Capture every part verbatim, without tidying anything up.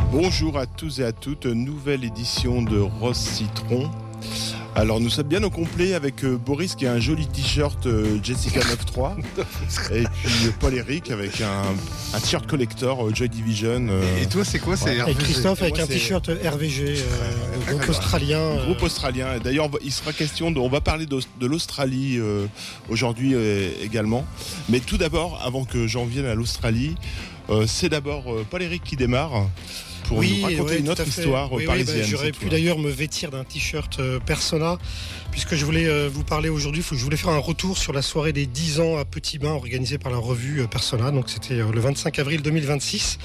Bonjour à tous et à toutes, nouvelle édition de Rose Citron. Alors nous sommes bien au complet avec euh, Boris qui a un joli t-shirt euh, Jessica neuf trois et puis euh, Paul-Éric avec un, un t-shirt collector euh, Joy Division. Euh, et toi c'est quoi c'est ouais. Et Christophe avec moi, un c'est... t-shirt R V G, euh, groupe australien. Euh... Groupe australien. Et d'ailleurs il sera question, de, on va parler de, de l'Australie euh, aujourd'hui euh, également. Mais tout d'abord, avant que j'en vienne à l'Australie, euh, c'est d'abord euh, Paul-Éric qui démarre. Pour oui, nous raconter ouais, une autre histoire oui, parisienne. Oui, bah, j'aurais pu fois. d'ailleurs me vêtir d'un t-shirt euh, Persona, puisque je voulais euh, vous parler aujourd'hui, je voulais faire un retour sur la soirée des dix ans à Petit Bain organisée par la revue euh, Persona, donc c'était euh, le vingt-cinq avril deux mille vingt-six.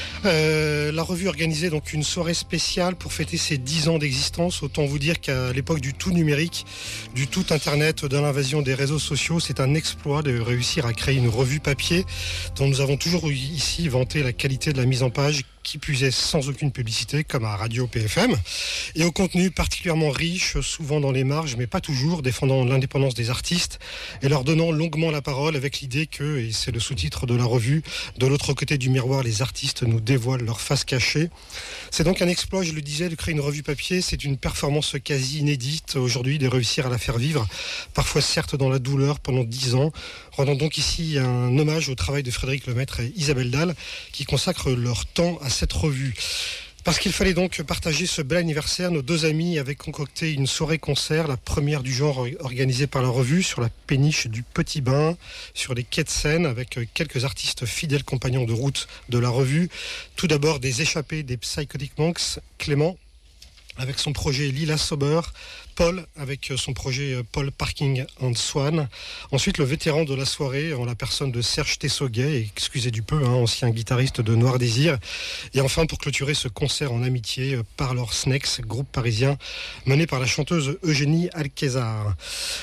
Euh, la revue organisait donc une soirée spéciale pour fêter ses dix ans d'existence. Autant vous dire qu'à l'époque du tout numérique, du tout internet, de l'invasion des réseaux sociaux, c'est un exploit de réussir à créer une revue papier dont nous avons toujours ici vanté la qualité de la mise en page, qui puisait sans aucune publicité, comme à Radio P F M, et au contenu particulièrement riche, souvent dans les marges, mais pas toujours, défendant l'indépendance des artistes et leur donnant longuement la parole avec l'idée que, et c'est le sous-titre de la revue, de l'autre côté du miroir, les artistes nous dévoilent leur face cachée. C'est donc un exploit, je le disais, de créer une revue papier. C'est une performance quasi inédite aujourd'hui de réussir à la faire vivre, parfois certes dans la douleur, pendant dix ans, rendant donc ici un hommage au travail de Frédéric Lemaître et Isabelle Dalle, qui consacrent leur temps à cette revue. Parce qu'il fallait donc partager ce bel anniversaire, nos deux amis avaient concocté une soirée-concert, la première du genre organisée par la revue, sur la péniche du Petit Bain, sur les quais de Seine, avec quelques artistes fidèles compagnons de route de la revue. Tout d'abord des échappés des Psychotic Monks, Clément avec son projet Lila Sober, Paul avec son projet Paul Parking and Swan. Ensuite, le vétéran de la soirée, en la personne de Serge Tessoguet, excusez du peu, hein, ancien guitariste de Noir Désir. Et enfin, pour clôturer ce concert en amitié, Parlor Snakes, groupe parisien mené par la chanteuse Eugénie Alquezar.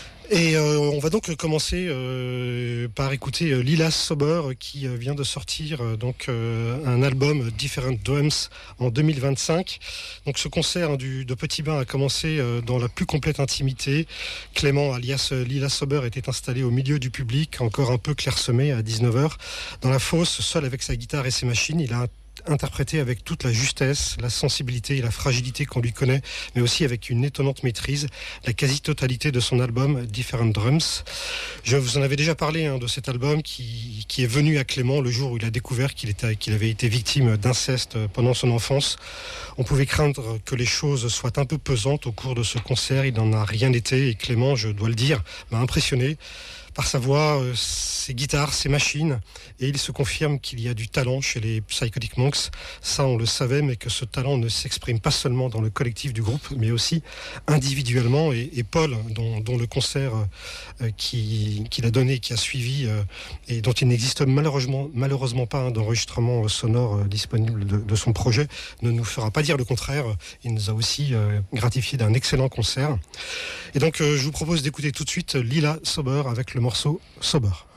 Et euh, on va donc commencer euh, par écouter euh, Lila Sober qui euh, vient de sortir euh, donc euh, un album Different Drums en deux mille vingt-cinq. Donc ce concert hein, du, de Petit Bain a commencé euh, dans la plus complète intimité. Clément alias euh, Lila Sober était installé au milieu du public, encore un peu clairsemé à dix-neuf heures. Dans la fosse, seul avec sa guitare et ses machines, il a interprété avec toute la justesse, la sensibilité et la fragilité qu'on lui connaît, mais aussi avec une étonnante maîtrise, la quasi-totalité de son album Different Drums. Je vous en avais déjà parlé hein, de cet album qui, qui est venu à Clément le jour où il a découvert qu'il, était, qu'il avait été victime d'inceste pendant son enfance. On pouvait craindre que les choses soient un peu pesantes au cours de ce concert. Il n'en a rien été et Clément, je dois le dire, m'a impressionné par sa voix, euh, ses guitares, ses machines, et il se confirme qu'il y a du talent chez les Psychotic Monks. Ça, on le savait, mais que ce talent ne s'exprime pas seulement dans le collectif du groupe, mais aussi individuellement. Et, et Paul, dont, dont le concert euh, qui, qu'il a donné, qui a suivi, euh, et dont il n'existe malheureusement, malheureusement pas hein, d'enregistrement sonore euh, disponible de, de son projet, ne nous fera pas dire le contraire. Il nous a aussi euh, gratifié d'un excellent concert. Et donc, euh, je vous propose d'écouter tout de suite Lila Sober avec le morceau Sober.